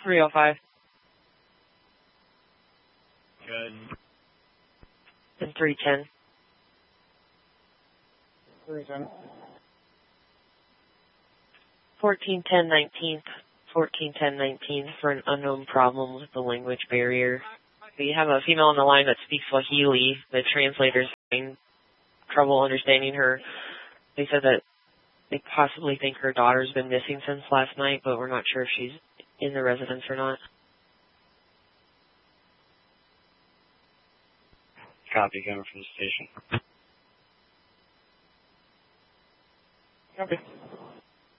305. Good. And 310. 310. 1410 19th. 1410 19th for an unknown problem with the language barrier. We have a female on the line that speaks Swahili. The translator's having trouble understanding her. They said that they possibly think her daughter's been missing since last night, but we're not sure if she's in the residence or not. Copy, coming from the station. Copy.